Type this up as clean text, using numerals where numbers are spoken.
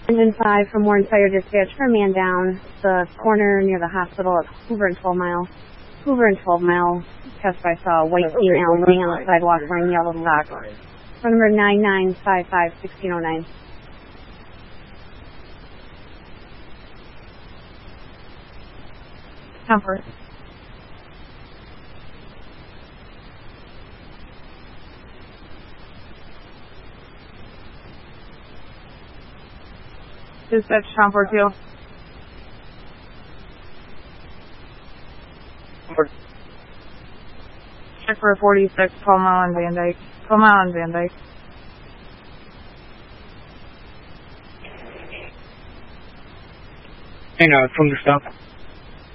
Engine 5 from Warren Fire Dispatch for a man down the corner near the hospital at Hoover and 12 Mile. Hoover and 12 Mile. Testify saw a white female laying on the sidewalk wearing yellow socks. Phone number 9955-1609. Comfort. Dispatch Comfort 2. Check for 46, 12 Mile and Van Dyke. 12 Mile and Van Dyke. Hang on, from the stop.